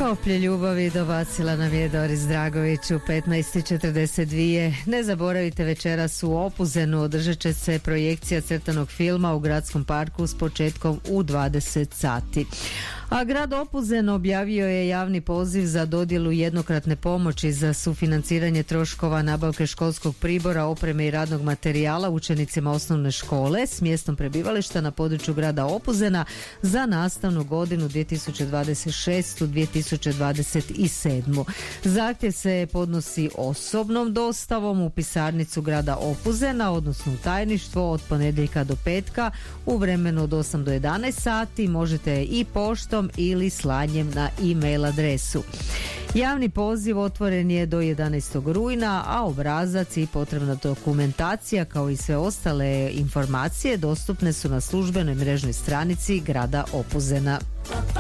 Koplje ljubavi dobacila nam je Doris Dragović u 15:42. Ne zaboravite, večeras u Opuzenu održat će se projekcija crtanog filma u gradskom parku s početkom u 20 sati. A grad Opuzen objavio je javni poziv za dodjelu jednokratne pomoći za sufinanciranje troškova nabavke školskog pribora, opreme i radnog materijala učenicima osnovne škole s mjestom prebivališta na području grada Opuzena za nastavnu godinu 2026-2027. Zahtjev se podnosi osobnom dostavom u pisarnicu grada Opuzena, odnosno u tajništvo od ponedjeljka do petka u vremenu od 8 do 11 sati. Možete i poštom ili slanjem na e-mail adresu. Javni poziv otvoren je do 11. rujna, a obrazac i potrebna dokumentacija kao i sve ostale informacije dostupne su na službenoj mrežnoj stranici grada Opuzena.